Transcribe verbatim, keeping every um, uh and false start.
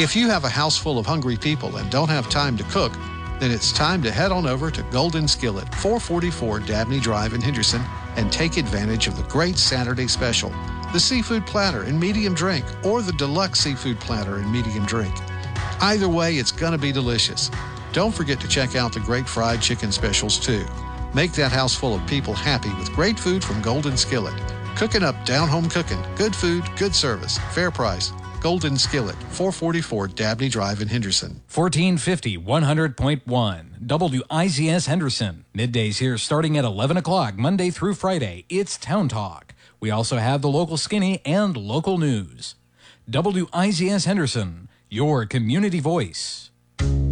If you have a house full of hungry people and don't have time to cook, then it's time to head on over to Golden Skillet, four forty-four Dabney Drive in Henderson, and take advantage of the great Saturday special, the seafood platter and medium drink, or the deluxe seafood platter and medium drink. Either way, it's going to be delicious. Don't forget to check out the great fried chicken specials, too. Make that house full of people happy with great food from Golden Skillet. Cooking up, down-home cooking. Good food, good service, fair price. Golden Skillet, four forty-four Dabney Drive in Henderson. fourteen fifty, one hundred point one. W I Z S Henderson. Middays here starting at eleven o'clock, Monday through Friday. It's Town Talk. We also have the local skinny and local news. W I Z S Henderson, your community voice.